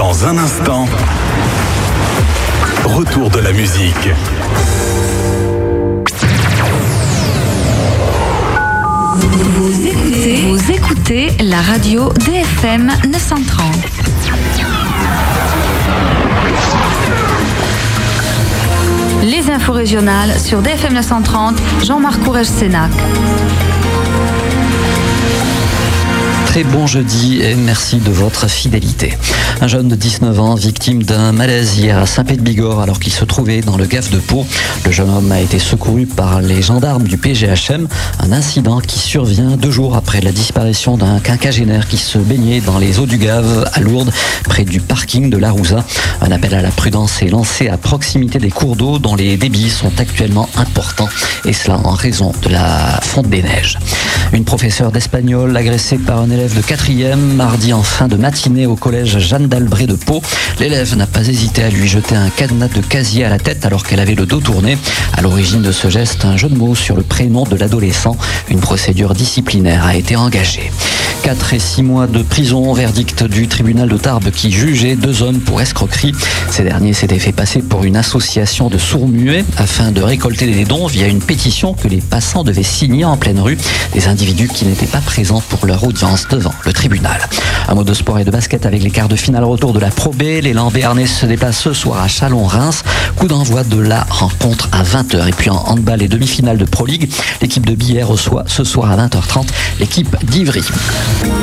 Dans un instant, retour de la musique. Vous écoutez la radio DFM 930. Les infos régionales sur DFM 930, Jean-Marc Courrèges-Sénac. Très bon jeudi et merci de votre fidélité. Un jeune de 19 ans victime d'un malaise hier à Saint-Pé-de-Bigorre alors qu'il se trouvait dans le gave de Pau. Le jeune homme a été secouru par les gendarmes du PGHM. Un incident qui survient 2 jours après la disparition d'un quinquagénaire qui se baignait dans les eaux du Gave à Lourdes, près du parking de l'Arouza. Un appel à la prudence est lancé à proximité des cours d'eau dont les débits sont actuellement importants, et cela en raison de la fonte des neiges. Une professeure d'espagnol agressée par un élève de 4e mardi en fin de matinée au collège Jeanne d'Albret de Pau. L'élève n'a pas hésité à lui jeter un cadenas de casier à la tête alors qu'elle avait le dos tourné. À l'origine de ce geste, un jeu de mots sur le prénom de l'adolescent. Une procédure disciplinaire a été engagée. 4 et 6 mois de prison, verdict du tribunal de Tarbes qui jugeait 2 hommes pour escroquerie. Ces derniers s'étaient fait passer pour une association de sourds-muets afin de récolter des dons via une pétition que les passants devaient signer en pleine rue. Des individus qui n'étaient pas présents pour leur audience devant le tribunal. Un mot de sport et de basket avec les quarts de finale retour de la Pro B. L'élan béarnais se déplace ce soir à Châlons-Reims. Coup d'envoi de la rencontre à 20h. Et puis en handball et demi-finale de Pro League, l'équipe de Billère reçoit ce soir à 20h30 l'équipe d'Ivry.